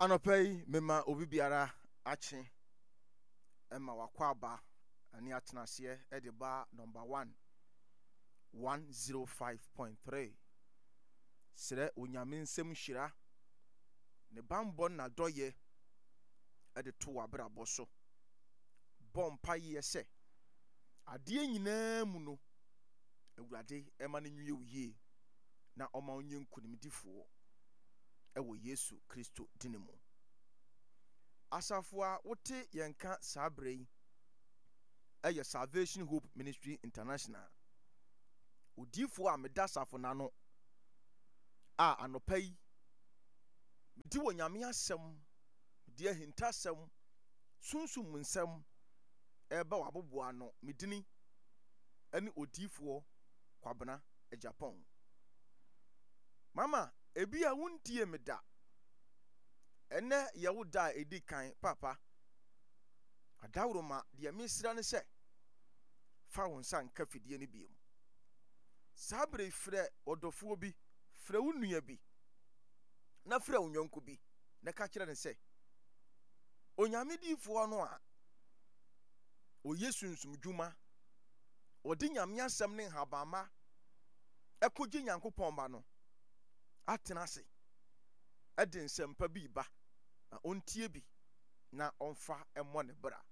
Anɔpɛyi mema obi biara akye ɛma wakɔ aba ani atenaseɛ ɛde ba number 105.3 srɛ onyame nsɛm hyira ne bambɔ na dɔyɛ ɛde to wabrabɔ so bɔ mpaeɛ sɛ adeɛ nyinaa mu no Awurade ɛma no nwie yie na ɔma onye nkonimdifoɔ ɛwɔ Yesu Kristo dine mu. Asafo a wote yɛnka saa bere yi ɛyɛ Salvation Hope Ministry International. Odiyifoɔ a meda asafo n'ano a anɔpa yi medi wɔ Nyame asɛm, medi ahinta asɛm, sunsum mu nsɛm ɛba waboboa no. Medini ɛne odiyifoɔ Kwabena Japan. Mama ebi a wuntie me da ene yewo da edi kan papa adawroma de mesra ne sɛ fa wo nsa nka fidie ne biem. Sabre frɛ ɔdɔfoɔ bi, frɛ wo nua bi, na frɛ wo nyɔnko bi, na ka kyerɛ ne sɛ onyame difoɔ no a oyɛ sunsumdwuma ɔde nyame asɛm ne habama ɛkogye Nyankopɔn ba no atena ase ɛde nsɛmpa bi ba na ɔntie bi na ɔmfa ɛmmɔ ne bra.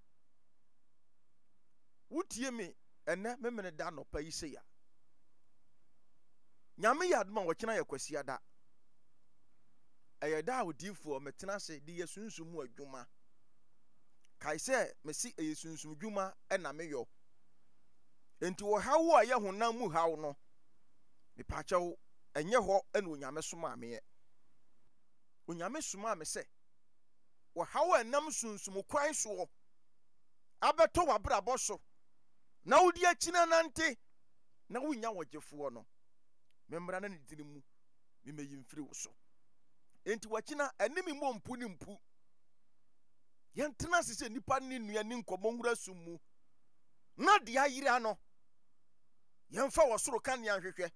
Wotie me ɛnɛ memene da nɔpa yi sɛ ya Nyame yɛ adom a wɔkyena yɛ kwasia da ɛyɛ da a odiyifoɔ metena ase de yɛ sunsum mu adwuma. Kae sɛ mesi ɛyɛ sunsum dwuma ɛna meyɔ enti wɔ hawo a yɛ honam mu haw no mepakyɛw ɛnyɛ hɔ ɛna onyame soma me. Onyame soma me sɛ wɔ haw a ɛnam sunsum kwan soɔ abɛtɔ wabrabɔ so na wodi akyina nante na wonya wɔgyefoɔ no membra na ne dini mu memeyi mfiri wo so. Enti wakyina anim mmɔ mpu ne mpu yɛntena ase sɛ nipa ne nua ne nkɔmmɔ nwura sum mu na de ayira no yɛmfa wɔ soro ka nea nhwehwɛ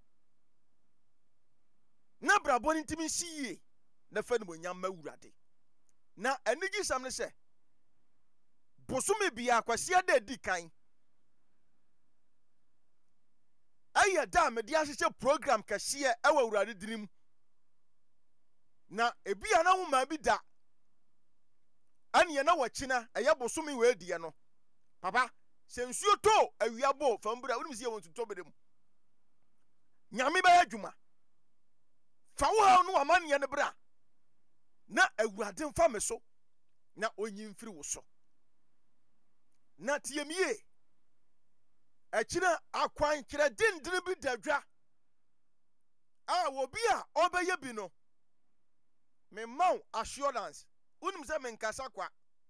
na brabɔ ne ntimi nsiye na fa ne monyam ma Awurade. Na anigi sam ne sɛ bosome bia kwasia da di kan ayɛ da me de ahyehyɛ program kɛseɛ ɛwɔ Awurade dinim na ebia na ho ma bi da ane na wɔkyena ɛyɛ bosome wɔ adie no. Papa sɛ nsuo to awia bo fambura wonim sɛ yɛ wɔn tutɔ bere mu Nyame bɛyɛ adwuma fa wo ha no amanneɛ ne bra na Awurade mfa me so na onyi mfiri wo so. Na tiemie akyina akwan kyerɛ dindin bi dadwa a obi a ɔbɛyɛ bi no me mau assurance wonim sɛ menkasa kwa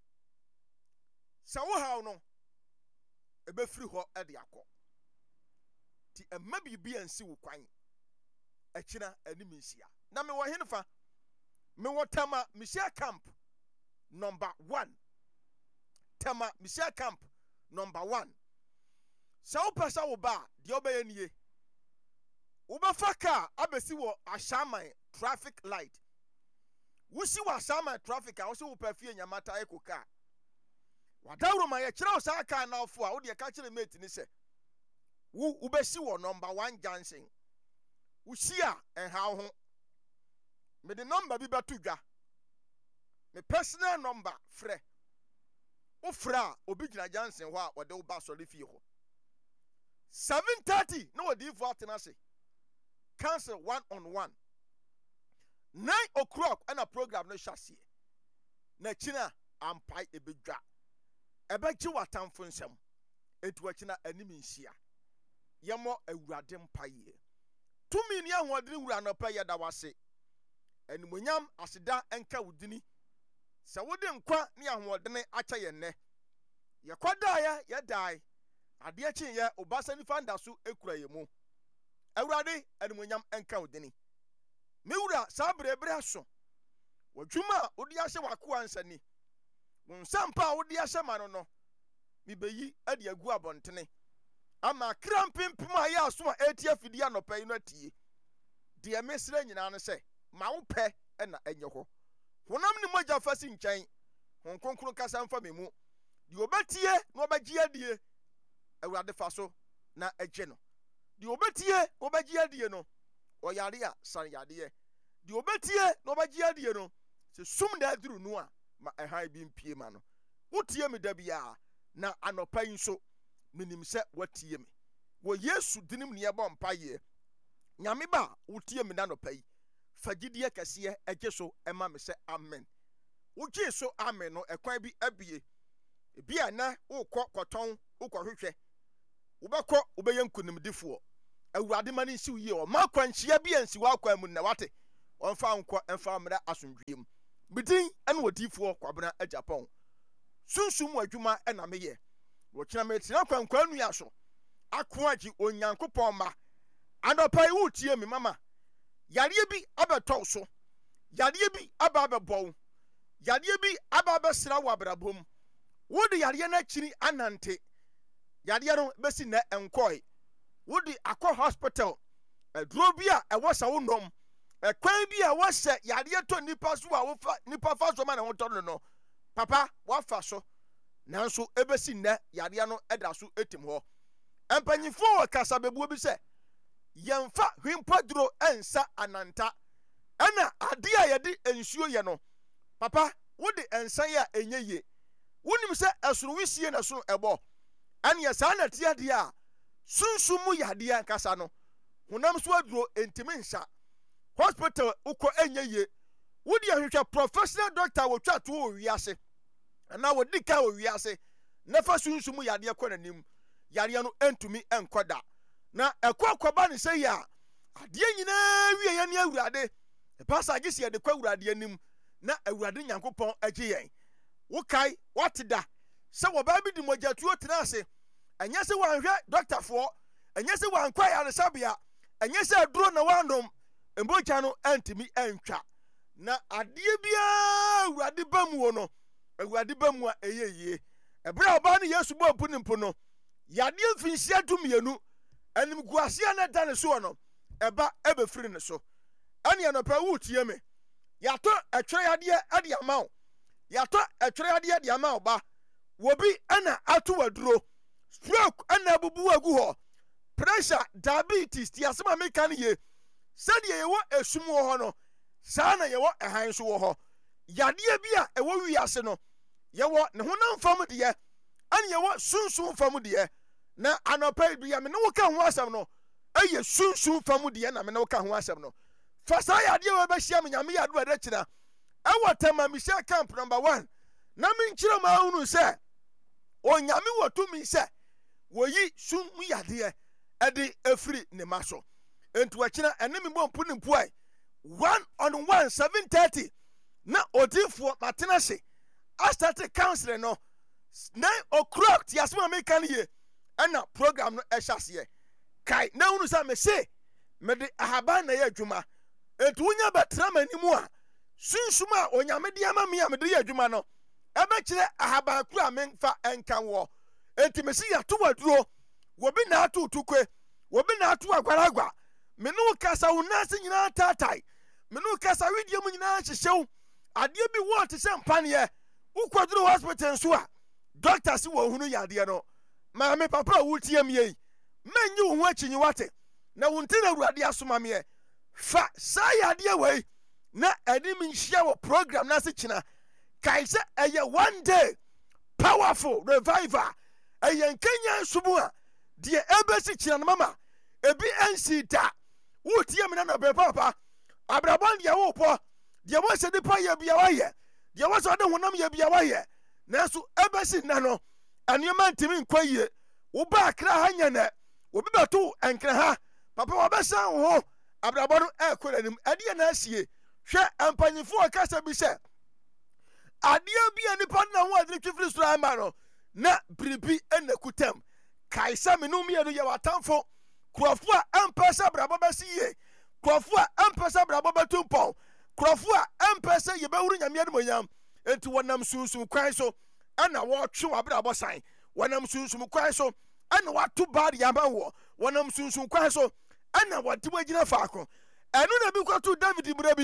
sɛ wo haw no ɛbɛfiri hɔ ɛde akɔ ti ɛma biribi ansi wo kwan akyina anim nsia. Na me wɔ henfa me wɔ Tama Mission Camp number 1 Tama Mission Camp number 1. Sɛ wopɛ sɛ wo ba deɛ wobɛyɛ nie wobɛfa kaa abɛsi wɔ Ashaman traffic light. Wosi wɔ Ashaman traffic a wosi wo pɛ fie Nyamata eko kaa wadawroma yɛkyerɛ wo saa kaa na wofo a wode ka kyerɛ mate ni sɛ wobɛsi wɔ number 1 junction. Wosi a ɛnhaw ho mede number bi bɛto dwa me personal number frɛ wo frɛ a obi gyina junction hɔ a wɔde wo ba sɔre fie hɔ 7:30 na wɔde ifo atena ase cancel 1-on-1 9 o'clock ɛna program no hyɛseɛ na kyina ampai ebedwa ɛbɛgye watamfo nsɛm etu akyina anim nhyia yɛmɔ Awurade mpaeɛ. Tumi ni ahoɔden wura no pɛ yɛda wase animonyam aseda enka wudini sɛ wode nkwa ne ahoɔden akyɛ yɛnnɛ yɛkɔdaeɛ yɛdae adeɛ kyenyɛ obasa nifa nda so ekura yɛ mu. Awurade animonyam enka wudini me wura saa berebre so wadwuma a wode ahyɛ wakoa nsani wo nsampa a wode ahyɛ ma no no mebeyi ade agu abɔntene ama krampempem a yɛ aso a etia fidi anɔpa yi no atie deɛ mesrɛ nyinaa no sɛ ma wo pɛ ɛna ɛnyɛ hɔ honam ne mogya fa si nkyɛn hon kronkron kasa mfa me mu di obetie na obegye adie awurade fa so na agye no di obetie na obegye adie no oyare a san yade di obetie na obegye adie no se sum da aduru no a ma ɛhan bi mpie ma no wotie me da bia na anopa yi nso menim sɛ watie me wo Yesu dinim ne yɛbɔ mpaye nyame ba wotie me na anopa yi fagidie kɛseɛ agye so ɛma me sɛ amen wogye so amen no ɛkwan bi abie ebia na wokɔ kɔtɔn wokɔhwehwɛ wobɛkɔ wobɛyɛ nkunimdifoɔ awurade ma ne nsiw yie o ma kwanhyia bi ansi wakwan mu na wate ɔmfa nkɔ ɛmfa mmra asomdwiem bidin ɛna wodifoɔ kwabena Japan sunsum adwuma ɛna meyɛ wɔkyena me tena kwankwan nua so akoagye onyankopɔn ma anɔpa yi wotie me mama yareɛ bi abɛtɔw so yareɛ bi aba abɛbɔw yareɛ bi aba abɛsra wɔ abrabom wode yareɛ no akyiri anante yareɛ no bɛsi na ɛnkɔe wode akɔ hospital aduro bi a ɛwɔ sa wo nom ɛkwan bi a wɔhyɛ yareɛ tɔ nipa so a wofa nipa fa so ma na ho tɔ no papa wafa so nanso ebesi na yareɛ no ɛda so etim hɔ empanyimfo wɔ kasa bebuo bi sɛ yɛmfa hwimpa duro ɛnsa ananta ɛna ade a yɛde nsuo yɛ no papa wode ɛnsa yɛ a ɛnyɛ yie wonim sɛ ɛsoro wisie na so ɛbɔ ɛne saa na tia deɛ a sunsum mu yadeɛ nkasa no honam so aduro ntimi nsa hospital ukɔ ɛnyɛ yie wode ahwehwɛ professional doctor wotwa to wɔ wiase ana wodi ka wɔ wiase na fa sunsum mu yadeɛ kɔ nanim yareɛ no entumi enkɔ da na ɛkɔ ne sɛ ya adeɛ nyinaa wie yɛ ne awurade ɛpasa agye sɛ yɛde kɔ awurade anim na awurade nyankopɔn agye yɛn wokae wate da sɛ wɔbaa bi di mogyatuo tena ase ɛnyɛ sɛ wɔanhwɛ dɔktafoɔ ɛnyɛ sɛ wɔankɔ ayaresabea ɛnyɛ sɛ aduro na wɔanom mbogya no antimi antwa na adeɛ biara awurade ba mu wɔ no awurade ba mu a ɛyɛ yie ɛberɛ a ɔbaa ne Yesu bɔ mpo ne mpo no yadeɛ mfinhyia dumienu animguaseɛ na da ne so no ɛba ɛbɛfiri ne so ɛne anɔpa wotie me yɛatɔ ɛtwerɛ yadeɛ ade ama wo yɛatɔ ɛtwerɛ yadeɛ de ama wo ba wobi ɛna ato waduro stroke ɛna abubu agu hɔ pressure diabetes ti asɛm a meka no ye sɛdeɛ yɛwɔ esum wɔ hɔ no saa na yɛwɔ ɛhan so wɔ hɔ yadeɛ bi a ɛwɔ wiase no yɛwɔ ne honam fam deɛ ɛne yɛwɔ sunsum fam deɛ na anɔpa bi ya me ne wo ka ho asɛm no ɛyɛ sunsum fam deɛ na me ne wo ka ho asɛm no fa saa yadeɛ wɔ bɛhyia me nyame yɛ ado ɛda kyina ɛwɔ Tamamisha camp number 1 na menkyerɛ ma ahunu sɛ onyame wɔ tumi sɛ wɔyi sum mu yadeɛ ɛde afiri ne ma so enti wɔkyena ɛne me bɔ mpo ne mpoai 1-on-1 7:30 na odifoɔ matena se astate counseling no 9 o'clock ti asɛm a meka no ye ɛna program no ɛhyɛ aseɛ kae na hunu sɛ me se mede ahaban na yɛ adwuma enti wonya bɛtena m'anim a sunsum a onyame de ama me a mede yɛ adwuma no ɛbɛkyerɛ ahaban koro a memfa ɛnka wɔ enti me se yɛato waduro wobi na ato tukwe wobi na ato agwaragwa me ne wo kasa wo nase nyinaa taatai me ne wo kasa widie mu nyinaa hyehyew adeɛ bi wɔ te sɛ mpaneɛ wokɔduru hospital nso a doctor si wɔ hunu yadeɛ no maame papa a wotie me yi menyi wo ho akyinyi wate na wo nti na awurade asoma me fa saa yadeɛ wei na ɛde me nhyia wɔ program na se kyina kae sɛ ɛyɛ one day powerful revival ɛyɛ nkanya nsumu a deɛ ɛbɛsi kyina no mama ebi ansi da wotie me na na papa abrabɔn deɛ wopɔ deɛ wɔhyɛ nipa yɛ bia wayɛ deɛ wɔsɛ ɔde honam yɛ bia wayɛ nanso ɛbɛsi nna no ɛnneɛma ntimi nkɔ yie woba akra ha nyɛnɛ obi bɛto ɛnkra ha papa wɔbɛsan wo ho abrabɔ no ɛkɔ n'anim ɛdeɛ na asie hwɛ mpanyinfoɔ kasa bi sɛ adeɛ bi a nipa na ho adene twifiri soro ama no na biribi ɛna kutam kae sɛ me no mmienu yɛ watamfo kurɔfo a ɛmpɛ sɛ abrabɔ bɛsi yie kurɔfo a ɛmpɛ sɛ abrabɔ bɛto mpɔn kurɔfo a ɛmpɛ sɛ yɛbɛwuru nyame animonyam enti wɔnam sunsum kwan so ɛna wɔtwe w'abrabɔ san wɔnam sunsum kwan so ɛna wato baade yama wɔ wɔnam sunsum kwan so ɛna wɔde mu agyina faako ɛno na bi kɔto David mmara bi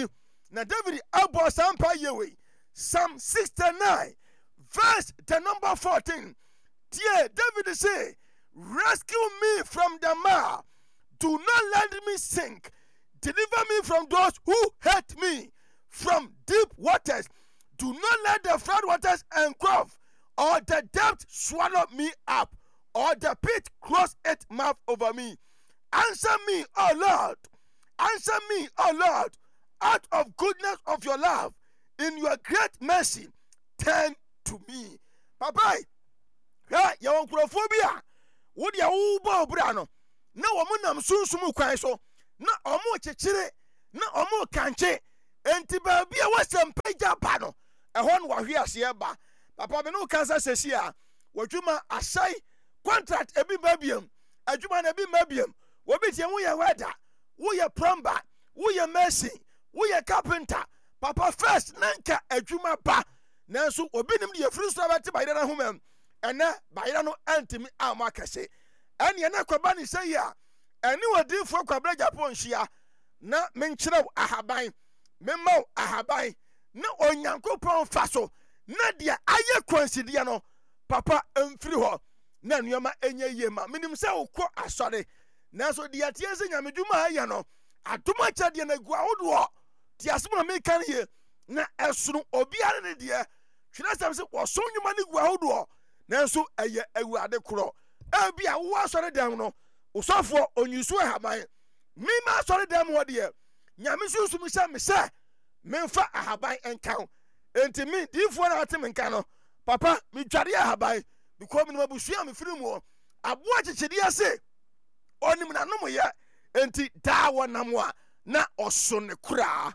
na David abo sampa yewe. Psalm 69 verse the number 14. Dear David say, rescue me from the mire. Do not let me sink. Deliver me from those who hate me, from deep waters. Do not let the flood waters engulf, or the depth swallow me up, or the pit close its mouth over me. Answer me, O Lord. Answer me, O Lord, out of goodness of your love. In your great mercy, turn to me. Papa, ya wankurofobia. Wodi ya ubo brano. Na wamunam sunsumu kwan so. Na omo chechire. Na omo kanche. Enti baabi a wasempeja ba no. Ehon wahwe ase ba. Papa me no kansa sesia. Wadwuma asai contract ebi mabiem. Adwuma na ebi mabiem. Wobi tie wo ye weda. Wo ye plumber. Wo ye mason. Wo ye carpenter. Papa first nanka adwuma ba. Nanso obi nim de free so abati bayira na homam. Ena bayira no antimi amakase. Ene na kwaba ni say ya. Ene wadifo kwabra Japan hia. Na menkyerɛ ahaban. Memma ahaban. Na onyankopɔn fa so. Na dia aye kwansidie no. Papa emfiri ho. Na nneɛma enye yema. Minim sɛ wokɔ asɔre. Nanso dia tie sɛ nyamedwuma ayɛ no. Adoma kyɛdeɛ na gu ahodoɔ. Ti asɛm na meka ne ye. Na ɛsono obiara ne deɛ. Twena sɛm sɛ wɔso nnwuma ne gu ahodoɔ. Nanso ɛyɛ awurade korɔ. Ebi a wo asɔre dɛm no. Usɔfoɔ onyisu ahaban. Mima asɔre dɛm wɔ deɛ. Nyame susum sɛ me sɛ memfa ahaban enkan. Enti me difoɔ na ate me nka no. Papa me tware ahaban. Because me mabusua me firi mu. Aboa kyekyedi ase. Onim na no mo yɛ. Enti da wɔ nam a na ɔso ne kura.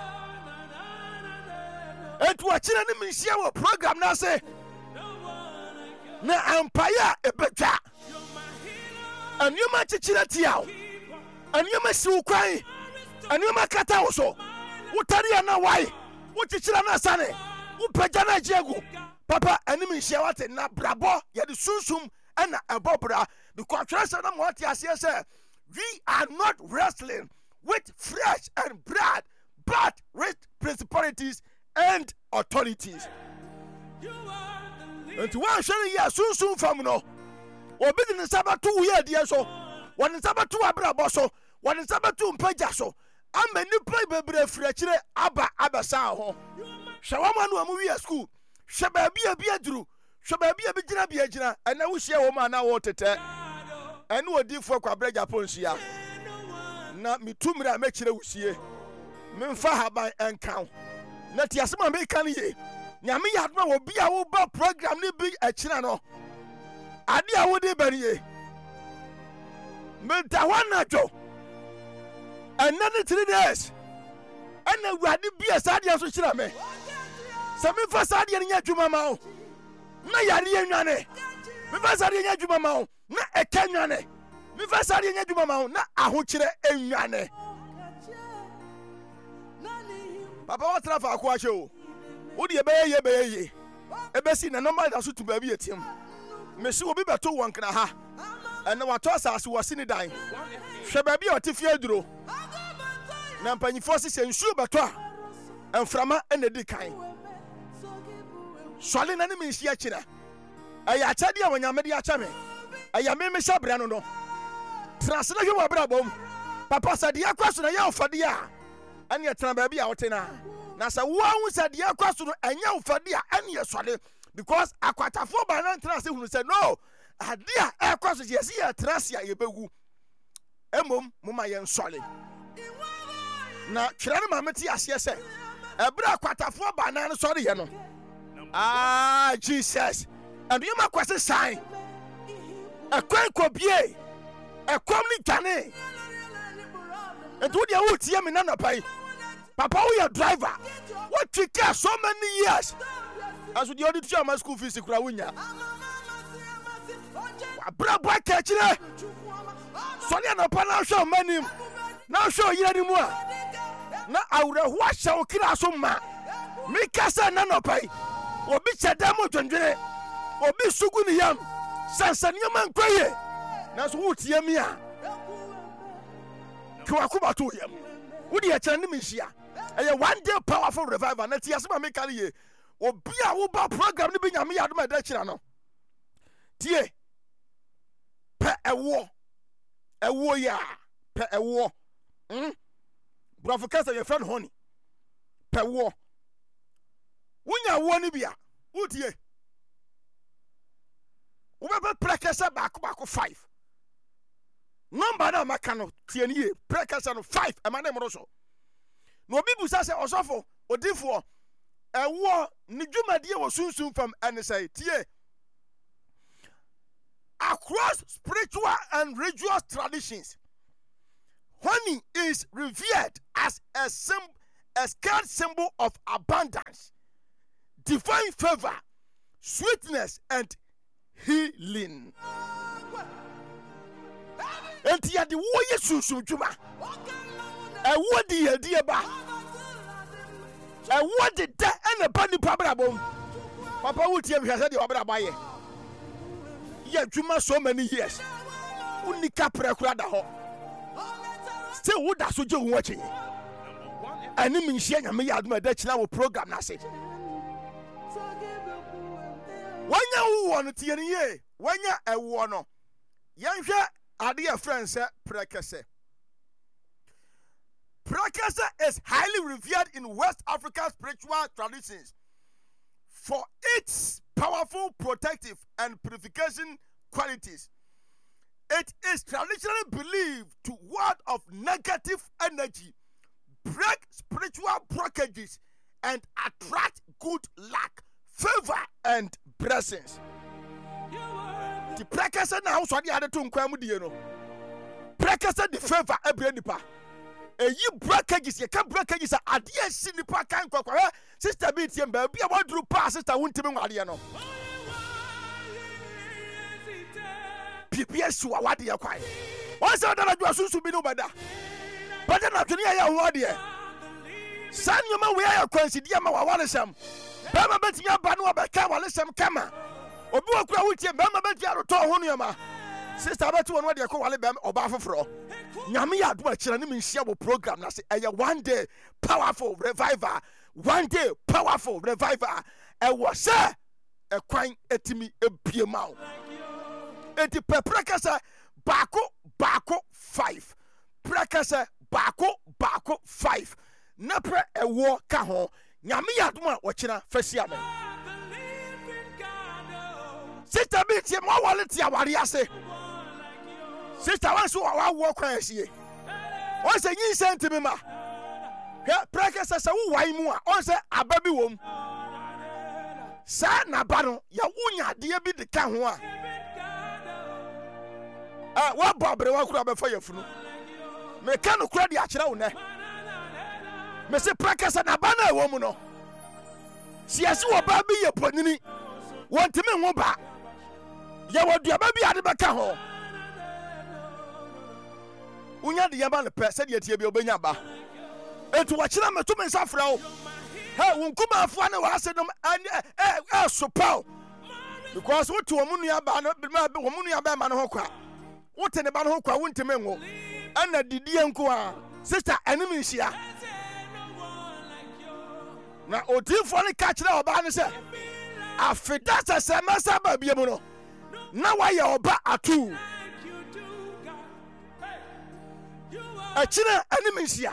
Etu akyire ne menhyia wɔ program na ase. Na ampaya ebetwa. Anyuma kyekyere tiaw. Anyuma siw kwan. Anyuma kata wo so. Wotari na wai. Wokyekyere na sane. Wopagya na jiegu. Papa anim nhia wate na brabo ye de sunsum na ebobra because treasure na mo ate ase say we are not wrestling with flesh and blood but with principalities and authorities. And one shall ya sunsum fam no. Obi de nsabatu ye de so. Won nsabatu abrabo so. Won nsabatu mpagya so. Amani play bebre frachire aba abasa ho. Shawama no amu wi school. Shababi abi aduru. Shababi abi gina bi agina. Ana wo hia wo ma na wo tete. Ene odifo kwabra Japan hia. Na mitumira mekire wusie. Memfa haban enkan. Na ti asema me kan ye. Nyame yadma wo bia wo ba program ni bi akira no. Ade a wo de bani ye. Me da wana jo. Another 3 days. Ana wade bia sadia so kira me. Sami fa sadia nya dwuma ma o. Na yare enwane. Me fa sadia nya dwuma ma o. Na ekanwane. Me fa sadia nya dwuma ma o. Na ahokyere enwane. Papa wa tra fa akwa hye o. Wo de beye. Ebesi na normal da so tu ba bi etiem. Me se obi beto wonkna ha. Ena wato asase wo sini dan. Hwe ba bi otifie duro. Na mpanyifo se nsuo beto a emframa ena di kan. Swale na ne menhia kira. Aya achade a wonyamede acha me. Aya me hyabra no no. Transna hwe wa bra bom. Papa sade akwaso na ya ofade a. Ane etna ba bi a wotena. Na sa wo hu sade akwaso no anya ofade a ane swale because akwatafo ba na trans hunu say no. Ade a ekwaso yesi ya trans ya yebegu. Emom moma ye nswale. Na twere no mameti ase se. Ebra akwatafo ba na no sori ye no. Ah, Jesus. And you ma kwase sign. A kwen kobie. A kwamni tane. And to the old tia me nana pai. Papa, we are driver. What you care so many years? As with the other two my school fees, Krawunya. Bra boy catch it. Sonia no pana show many. Now show you anymore. Now I would wash our kirasuma. Mikasa nana pai. Obi chadamo dwendwene obi sugu ni yam sansania man kwaye na so wutie mi a kwa kuba to yam wodi a kyane me hia ɛyɛ one day powerful revival na tie asɛm a meka ne ye obi a woba program no bi nyame yɛ adom a ɛda kyira no tie pɛ ɛwoɔ yɛ a pɛ ɛwoɔ brɔfo kasa yɛfrɛ no honey pɛ woɔ wonya woɔ no bi a wotie wobɛbɛ prɛkɛsɛ baako 5 number na maka no tie ne ye prɛkɛsɛ no 5 ɛma ne mmoro so na obi busa sɛ ɔsɔfo odifoɔ ɛwoɔ ne dwumadie wɔ sunsum fam ɛne sɛ tie across spiritual and religious traditions honey is revered as a sacred symbol of abundance, divine favor, sweetness, and healing. Enti ya di wo ye sunsun dwuma. Ewo di ye di ba. Ewo di da ene ba nipa brabom. Papa wutie mi hwese de obraba ye. Ye dwuma so many years. Unika prekura da ho. Still wo da so je wo achi. Ani mi nhia nyame ya aduma da china wo program na se. Wanya wo no tie ne ye. Wanya ewo no. Yenhwe ade a friend say prekese. Prekese is highly revered in West African spiritual traditions for its powerful protective and purification qualities. It is traditionally believed to ward off negative energy, break spiritual blockages, and attract good luck, favor, and blessings. The prekese na how so dey ade to nkwa mu die no. Prekese the favor every nipa. Eyi blockages ye ka blockages ade asi nipa kan kwakwa. Sister bi tie mba bi a wadru pa sister wuntimi nwade no. PPS wa wade ye kwai. Won say da na dwa sunsu bi no bada. Bada na twene ya ho ade. San nyoma we ya kwansidia ma wa wale sam. Ba ma betimi aba no obeka wale sam kama. Obi wakura wutie bema beti aroto ho nuama sister beti won wade ko wale bem oba foforo nyame ya ado akira ne menhia wo program na se eye one day powerful revival e wo se e kwan etimi ebie ma wo enti prekese baako 5 prekese baako 5 na pre ewo ka ho nyame ya ado a wo kira fasia me. Sister Bitty, my wallet, ya wariase. Sister, once you are walking, see. Once a ye sent to me, ma. Prekes as a wine, once a baby womb. Sa na bano, ya unya, dear be the canwa. What Barbara walk rubber for your flu? Mecano credit at your own. Mr. Prekes and a banner woman. See, as you are baby, your pony. Want to me, one back. Ya wo dia ba bia de beka ho unya de yaba le pe se de tie bia obenya ba etu wa kira meto me nsafra o he wo nkuma afo na wa se dum so pao because what to omu nua ba no omu nua ba ma no ho kwa wote ne ba no ho kwa wonteme ngo ana didie nko a sister enemy nhia na odifo ne ka kira oba ne se afida se masa ba bia mu no na wa ye oba atu achina enemy nhia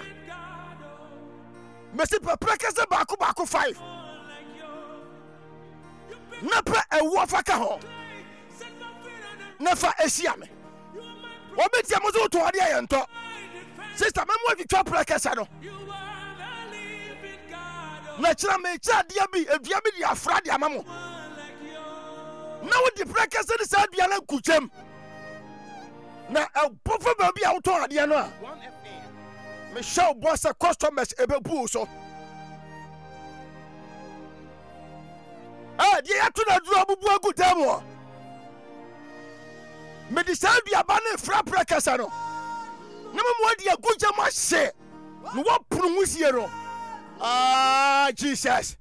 mesi prekese baako 5 na pra ewo faka ho na fa esia me obetia mo zo to ade ayento sister memo twitwa prekese no na chira me cha dia bi edua bi dia afra dia mamo na wo di prekese de sa dia na kuchem na bofo ba bi a wo to ade no a me show boss customers ebebu so dia to na duro bubu agutamo me di sa dia ba na fra prekese no na mo dia agutamo ahye no wo punu musie no Jesus.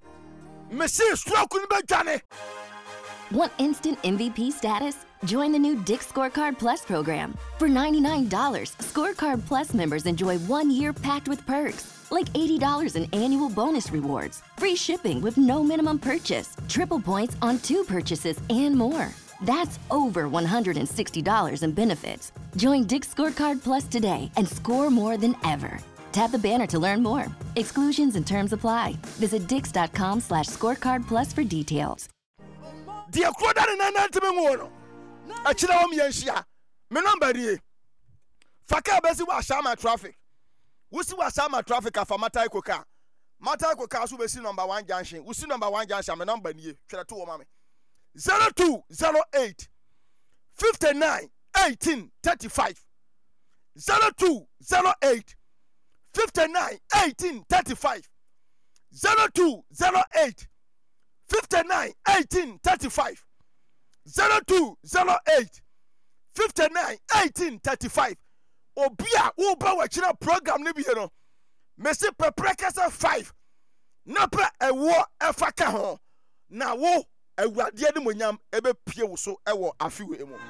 Want instant MVP status? Join the new Dick's Scorecard Plus program. For $99, Scorecard Plus members enjoy 1 year packed with perks, like $80 in annual bonus rewards, free shipping with no minimum purchase, triple points on 2 purchases, and more. That's over $160 in benefits. Join Dick's Scorecard Plus today and score more than ever. Tap the banner to learn more. Exclusions and terms apply. Visit dix.com/scorecard plus for details. Dear Quadan and Antimon, a chilam yanshia, me number ye. Faka Bessie was Shama traffic. Wusi was Shama traffic of Matai Koka. Matai Koka, who was number 1 junction. We see number 1 junction, my number ye. Shall 2 mommy. 0208 59 18 35. 0208 59 18 35. 0208 59 18 35. 0208 59 18 35. Obia uba wachina program ni bi no. Mesi peprekasa 5. Napa ewo efaka ho. Na wo awurade ade monyam ebe pie wo so ewo afiwe mu.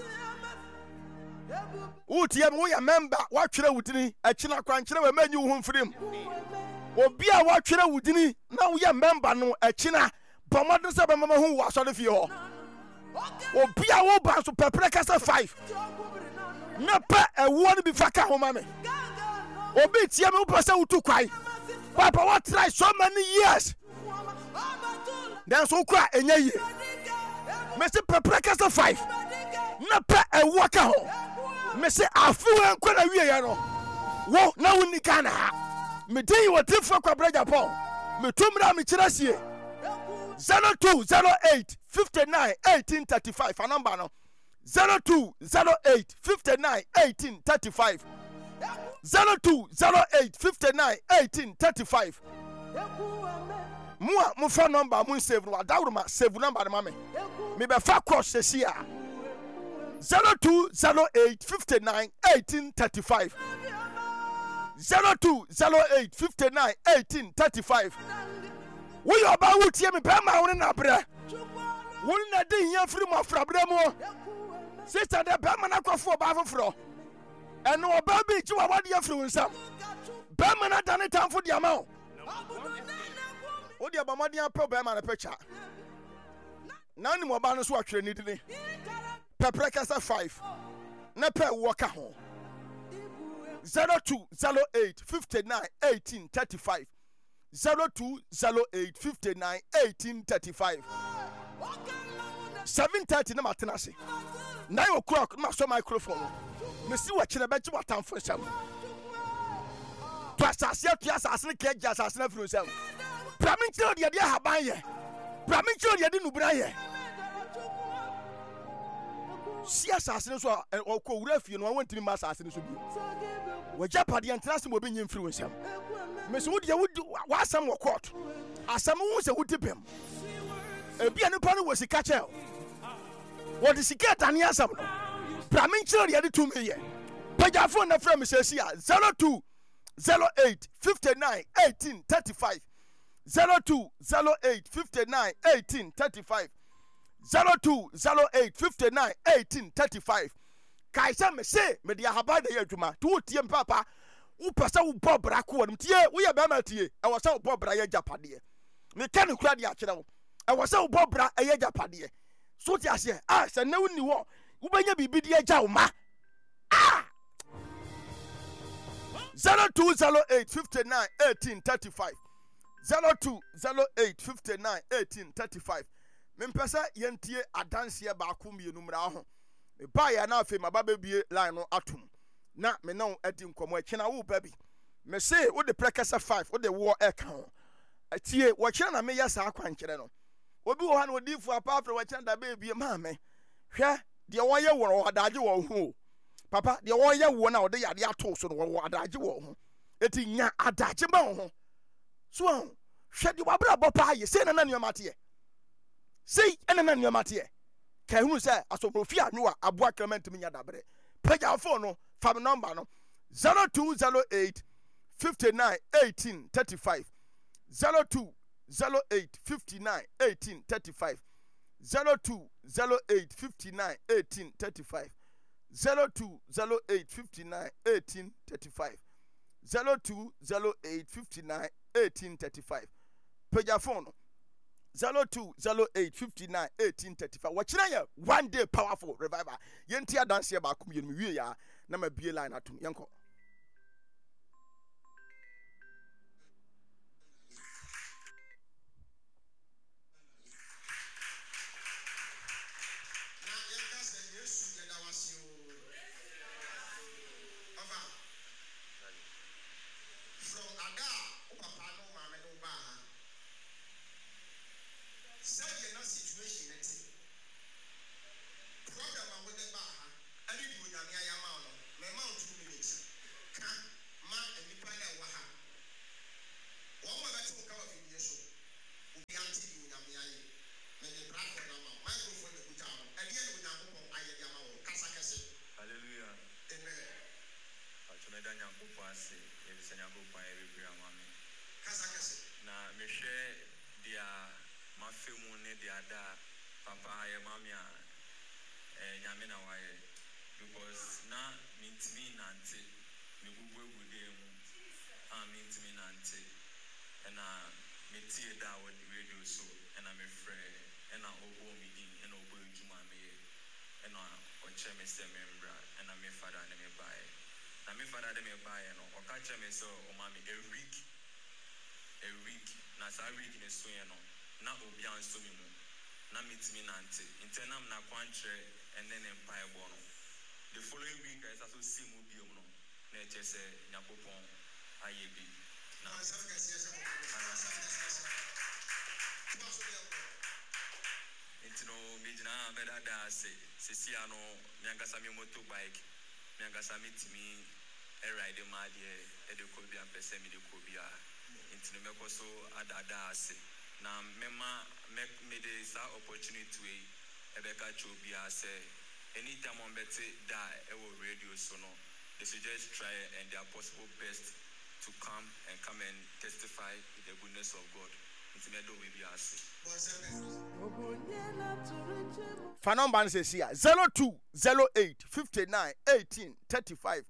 Utie me wo ya member wa twere wudini akina kwankere we manyi wo mfirim. Obi a wa twere wudini na wo ya member no akina bomodin se be mama hu wo asode fie ho. Obi a wo ba so pepre kasa 5. Na pa ewo ni bi faka ho mame. Obi tie me wo pese wutu kwai. Papa what try so many years. Then so kwa enye ye. Me se pepre kasa 5. Na pa ewo ka ho. Me se afuwe nkwa na wie ya no. Wo na woni kana ha. Me dey wo tifo kwa braja pon. Me tumra me kirasie. 0208 59 18 35 a number no. 0208 59 18 35. 0208 59 18 35. Mua mo phone number mo save no adawro ma save number ma me be fa cross sesia 0208 59 18 35. 0208 59 18 35. We about would hear me pema on na bre. Won na din yan free mo frabre mo. Sister de pema na kwafo ba foforo. Eno oba bi chi wa wade afri unsam. Pema na dane tamfo dia ma o. O dia ba modern problem na picture. Na ni mo ba no so atwere ni dini. Pepre kasa 5. Na pe woka ho. 0208 59 18 35. 0208 59 18 35. 7:30 na matenase. 9 o'clock na so microphone. Me si wa kire beji watam for sam. To asase ne keja asase na furu sam. Pramin chiro de haban ye. Pramin chiro de nubra ye. Si asase ne so okọ wura fie no wantimi ma asase ne so bi. Wajapade entrance mo be nyim furu sam. Me so wodi wa asam wo court. Asam wo se wodi bem. Ebia ne pa no wo sika chel. Wo di sika tani asam no. Pramin chiro de to me ye. Paja phone na frame se sia 0208 59 18 35. 0208 59 18 35. 0208 59 18 35. Kaisa me se me dia haba da yadwuma to tie papa wo pesa wo bobra ko wonum tie wo ya ba ma tie e wo sa wo bobra ya japade me kan kura dia akere wo e wo sa wo bobra e ya japade so ti ase se na woni wo wo banya bibi dia ja wo ma 0208 59 18 35. 0208 59 18 35. Mempesa yentie adanse ba ko mienu mra ho me ba ya na afi mababa bie line no atum na me na adi nkomo akina wo ba bi me se wo de prekasa 5 wo de wo eka ho atie wo kira na me yasa akwankere no obi wo ha na odifu apa afre wo kira da ba bie ma me hwe de wo ye wo adaje wo ho papa de wo ye wo na wo de yade ato so no wo adaje wo ho eti nya adaje ma ho so hwe de wo bra bo pa ye se na na nyoma te sei enana nyomate ka hu se asoprofi anwa aboa clement minya dabre page phone no fam number no 0208 59 18 35. 0208 59 18 35. 0208 59 18 35. 0208 59 18 35. 0208 59 1835 pagya phone 0208 59 1835 wɔkyerɛ yɛ one day powerful revival yɛnti adanseɛ baako mmienu wie ya na ma bie line atom yɛnkɔ. Na me share dia mafemu ne dia da papa ya mamia nyame na waye because na mintimi nante me gugu egude mu mintimi nante na metie da wo radio so na me frɛ na obo mi din na obo ejuma me na o che me se membra na me father na me bae na me father de me bae no o ka che me so o ma me a week na sa week ne so ye no na obi an so mi mu na mitimi nante internam na kwantre and then empire bo no the following week I also see mu bi no na eche se nyakopon aye bi na intino mi jina beda da se sia no mi angasa mi motorbike mi angasa mitimi ride ma de de ko bi ampese mi de ko bi a intino meko so adada ase na mema me de sa opportunity we ebeka chobia say anytime on bete da ewo radio so no they should just try and their possible best to come and testify the goodness of God. Intino do we be ase fa number says here 0208 59 18 35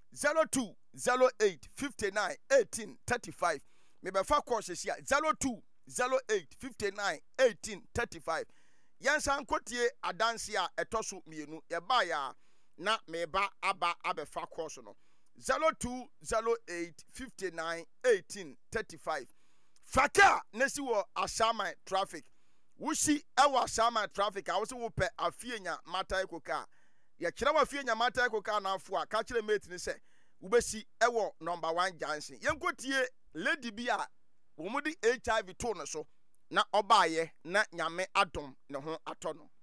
0208 59 18 35 me be fa course here 0208 59 18 35 yansan kotie adanse a etoso mienu ye ba ya na me ba aba abefa course no 0208 59 18 35 faka nesi wo asama traffic wusi ewa asama traffic a wo se wo pe afienya matai koka ye kire wa afienya matai koka na afo a ka kire mate ni se ubesi ewo number 1 junction yenkotie lady bi a wo mu di HIV to no so na obaye na nyame adom ne ho ato no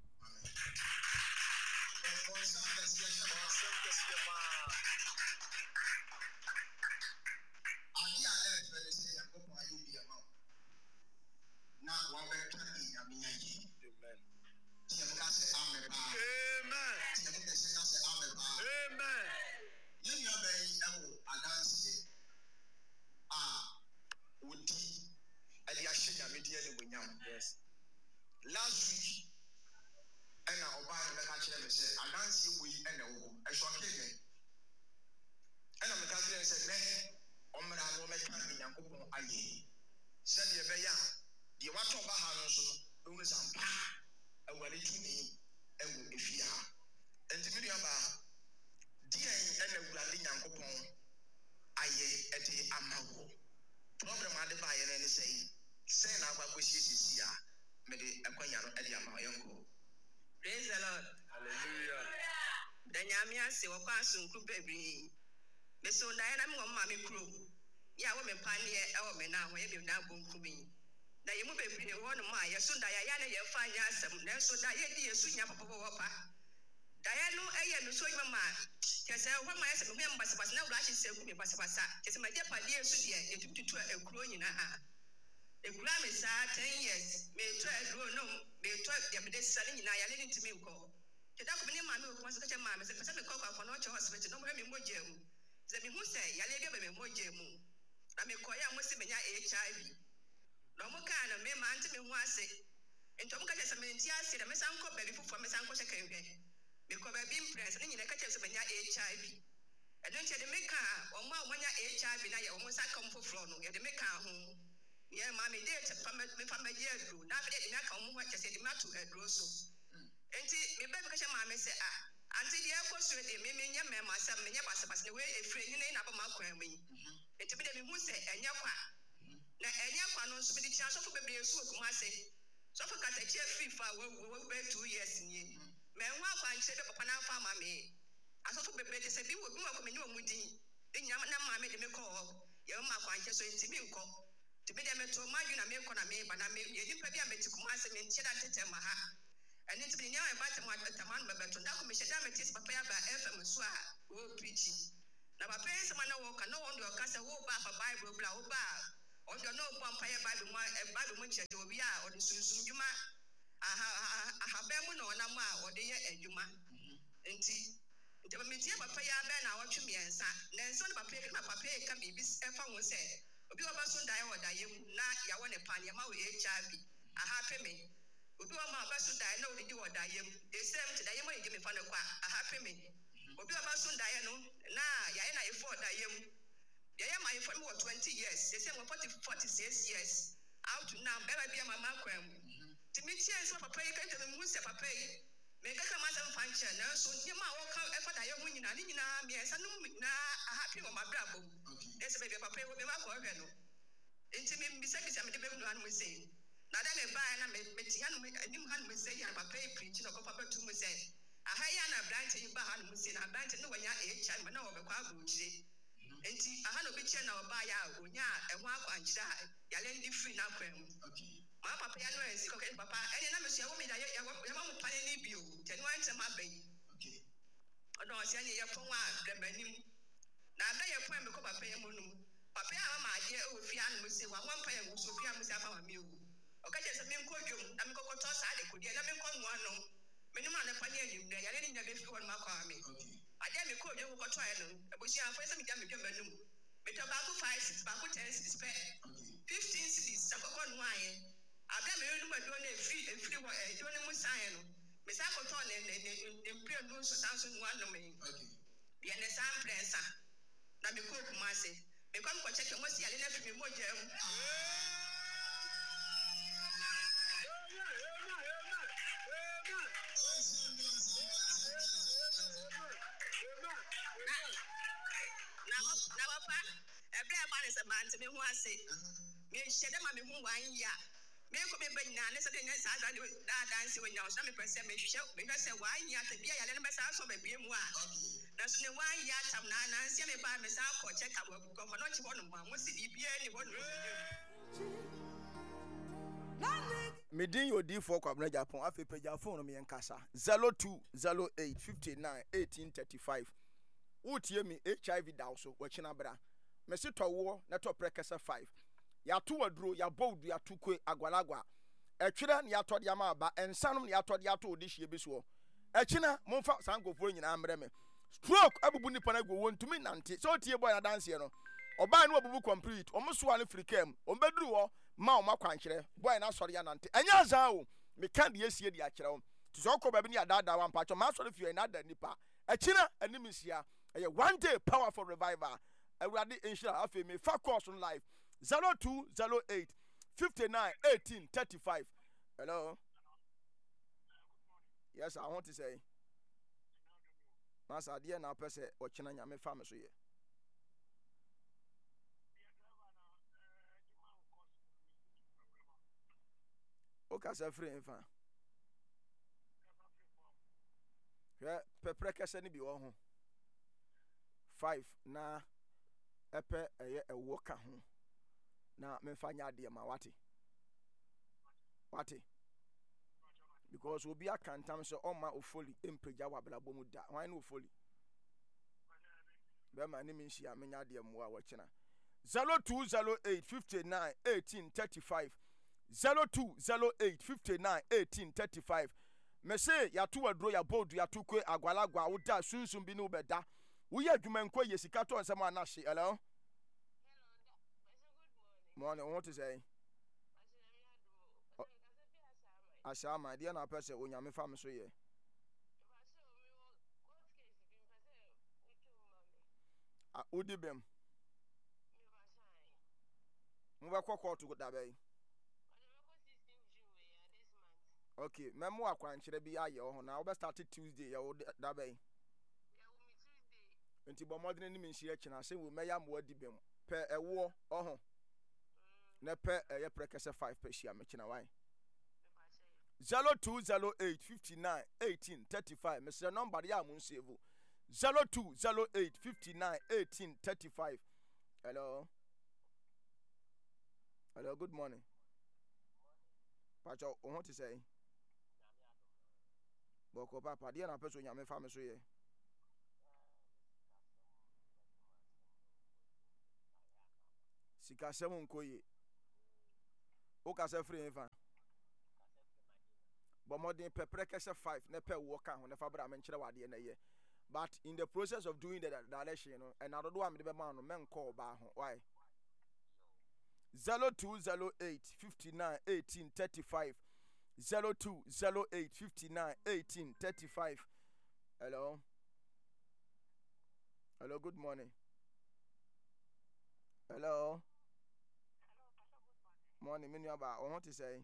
Yes. Last week, and now Obama the catcher said, I don't see we and a short game. And I'm the catcher said, Omra no make me Yanko Aye. Said the Baya, the watch of Bahano, doing some a welly to me, and if you are. And the Miriamba, dear and a bloody Yanko Aye at the Amago. Problem at the buyer and say, say now what we see here. Praise the Lord. hallelujah The Nyamia say, "What passing group baby?" The so Diana, mammy crew. Ya women pioneer, our men now, maybe now boom to me. The you move a one of my, as soon as I am fine, yes, and so that you soon have a papa. Diana, I am so your man. Because I want my members, but now I should say, Passa, it's my dear dear, so dear, you took a crone in a hand. The gram is 10 years. May try to no, may try the selling in I to me. The document mammy was such a mamma, as a cock for no hospital, no more gem. The who say, I gave me more gem. I may call you must be HIV. No more kind of man to me once. And Tom catches a minute, I said, a mess uncle belly for Miss Uncle Second. Because I've been pressed and you catch us when you're HIV. I don't tell the maker or more when you're HIV, now you're almost like come for floor, no, you're the maker home. Yeah, mammy, dear, family year grew. Now, I come what I said, the matter at Rosso. And see, me baby, because your mammy say, until the airport, me, your mamma, some many of us, the way a friend in upper Malcolm. It's a bit of a say, and your qua. Now, and your qua knows to be the chance of a baby, so come I say. So for cut a chair free for 2 years in ye. Man, walk and set up upon our farmer me. I thought for baby, said, you would walk me no moody. Then Yamama made me call. Your mouth and just so it's me call. To be them to my unit, but I may you didn't pay me to come and say, tell my heart. And it's been young about the man, but to that commission damages prepare by FM Swa, who preaching. Now, my parents, man, no one will cast a whole bar for Bible, blah, or you know, vampire Bible, a Bible much or we are, or the Susan Juma. I have been no Nama or the year and Juma. And see, the Mitia Papaya Ben, I watch me and son. Then son of a paper can be this F1 will say. Obi oba so die or die na ya won e pan ya ma we HIV a happy me obi oba oba so die na odi or die the same to die ma e me fa ne kwa a happy me obi oba so die no na ya na e for die ya my for 20 years they say 46 years out now beba bia mama kwam to me tie so papa e ka tell me say papa e me ka ma sam function na so tie ma wo ka e for die ho nyina ni nyina me esa no na a happy mo ma brabo ese baby papa e wo be ma ko hwe no enti me bisa me de be no an mo say na da me ba na me ti han me anim han mo say ya papa e preach no ko papa tu mo say aha ya na branch yi ba han mo say na branch no wanya HIV na wo be kwa agro chire enti aha no be che na oba ya onya ehwo akwanchira ya le ndi free na kwam ma papa ya no esi ko ke papa ene na me so ya wo me da ya ma mo pane ni bio tenu an che ma ben odo o se ni ye pon wa gabanim na da ye pon me ko papa ya mo num papa ya ma ade o fi an mo se wa wan pa ya wo so fi an mo se afa ma me o o ka je se me nko dwom na me ko to sa de ko de na me nko no ano me ni ma na pa ni anim na ya le ni nya be fi won ma kwa me ade me ko dwom ko to ya no ebosi an fa se me ja me dwom anum me to ba ko 5 6 ba ko 10 6 pe 15 cities akoko no aye aga me no ma do na free wo do ni mu san no me sa ko to ne mpre no so san so no ano me bi ene san prensa na me ko kuma se me kom ko check mo si ale na fi me mo jam na papa every man is a man to me who I say me shede ma me hu wan ya me ko be banya ne se de ne sa da dance when you so me person me hwe me say wan ya ta bia ya le be sa so be bia mu a na so ne wan ya tam na nsia me ba me sa ko check up ko no chi ho no mo se bia ni ho no Medin yodi for kwabna Japan afi pagya phone me nkasa 0208 59 1835 utie mi HIV daw so wachina bra me se towo na to prekesa 5 ya to waduro ya bodu ya tukwe agwalagwa etwere na ya to de ama ba ensanom na ya to de ya to odi hie beso echina momfa sankofo nyina amre me stroke abubu nipa na go wontumi nante so tie boy na dance no oba no abubu complete omuso ane frikam ombeduru ho ma o makwankyere boy na sori ya nante enya za o me kan de esie de akyere o tiso ko ba bi ni adada wa mpacho ma sori fie na da nipa echina animisia eye one day powerful revival awurade inshallah afi me fa course on live 0208 59 1835 hello yes I want to say masa de na pese o china nyame fa me so ye o ka sa free fa ya pepre kese ni bi wo ho 5 na epe eye ewo ka ho na me fa nya de ma wate because obi akantam so oma ofoli empreja wabla bomu da wan no ofoli be ma ni mi nsia me nya de mo a wo kina 0208 59 1835 0208 59 1835 me say ya to wadro ya bodu ya tukwe agwalagwa wo da sunsun bi no beda wo ya adwuma nko yesika to nsem anahye hello morning what to say asama dia na pese onyame fa me so ye udi bem mubekọ court go dabe okay memo akwankyere bi aye ho na we start Tuesday ya dabe nti bo modern ni menhia kina se wo meya mo adi bem pe ewo oho na pe ye prekese 5 pe hia me kina wan 0208 59 18 35 Mr. number ya mun save 0208 59 18 35. Hello, good morning. Pacho, what to say? Boko papa, dia na person nyame fa me so ye. Sika semu nkoye. O ka se free fa. But more than peprekese 5 ne pe wo ka ho ne fa bra me nkire wade na ye. But in the process of doing the direction, you know, and I don't know what I'm men call by why 0208 59 18 35 0208 59 18 35. Hello, good morning. Hello, morning. Menu about I want to say.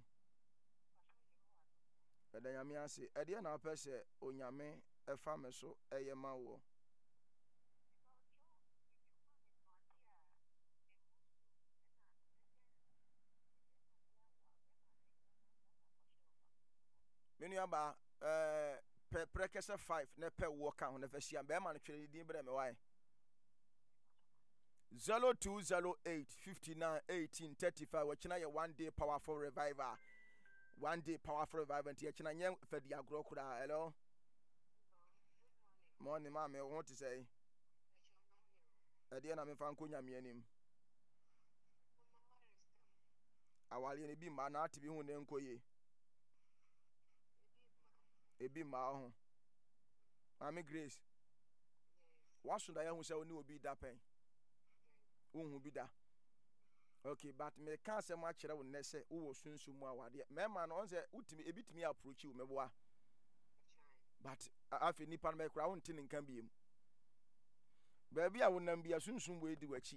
But then I say, I didn't know person onyame e fa me so eye ma wo menu aba pe prekese 5 na pe wo ka ho na fa hia be ma no twere din bre me why 0208 59 18 35 we kina ye one day powerful revival nti ye kina nye fa di agro kura. Hello, morning mama, I want to say na me fan ko nyame anim awale ne bi ma na ati bi hu ne nkoye ebi ma ho Mami Grace wasunda ya hu se oni obi da pen hu bi da. Okay, but me kan se ma kire wo nese wo sunsun mu awade me ma no on se utimi ebitimi approach wo meboa but afi nipa no me kura won tin nkan biem baabi a wonam bia sunsun wo edi wachi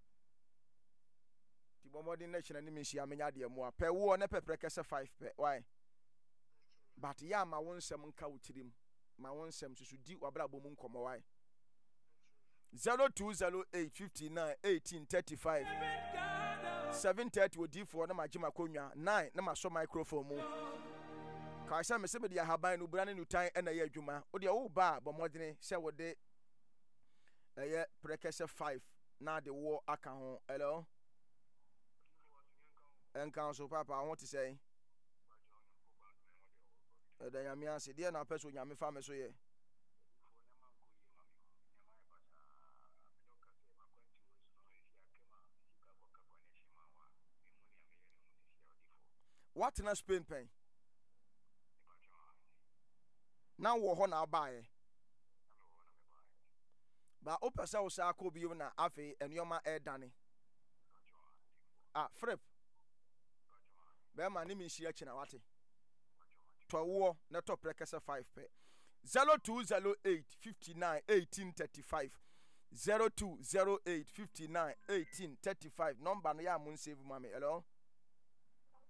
ti bomodin na hye na ni me hia menya de mu a pe wo ne peprekese 5 pe why but ya ma won nsem nka wo kirim ma won nsem susu di wabra bom nkomo why 0208 59 18 35 7:30 wo di for na magima konwa 9 na maso microphone mu ka sha me se be dia haban no bra ne nutan na ye adwuma o de wo ba bomodin se wo de eye prekese 5 na de wo aka ho. Hello, enkan so papa I want to say da nyame ase de na person nyame fa me so ye what na Spain pen na wo ho na baaye ba opesa wo sa ko bi na afi eniyoma edane frip be ma ni mi hia kina wate to wo na to prekese 5 pe 0208 59 18 35 0208 59 18 35 number no ya mun save mama. Hello,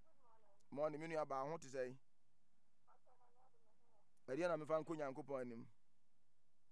morning menu aba ho to say edi na me fa nko nyankopon anim